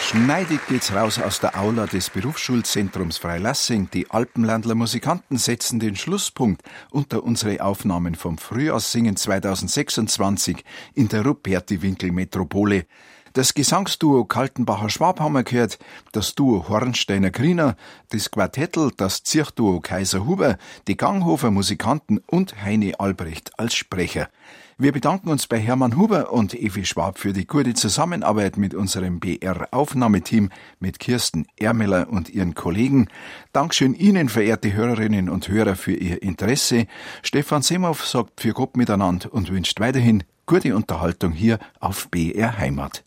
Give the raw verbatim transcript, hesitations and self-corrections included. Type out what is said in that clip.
Schneidig geht's raus aus der Aula des Berufsschulzentrums Freilassing. Die Alpenländler Musikanten setzen den Schlusspunkt unter unsere Aufnahmen vom Frühjahrssingen zweitausendsechsundzwanzig in der Ruperti-Winkel-Metropole. Das Gesangsduo Kaltenbacher-Schwab haben wir gehört, das Duo Hornsteiner-Griner, das Quartettel, das Zirchduo Kaiser-Huber, die Ganghofer Musikanten und Heini Albrecht als Sprecher. Wir bedanken uns bei Hermann Huber und Evi Schwab für die gute Zusammenarbeit mit unserem B R-Aufnahmeteam, mit Kirsten Ermeler und ihren Kollegen. Dankeschön Ihnen, verehrte Hörerinnen und Hörer, für Ihr Interesse. Stefan Semhoff sagt für Gott miteinander und wünscht weiterhin gute Unterhaltung hier auf B R Heimat.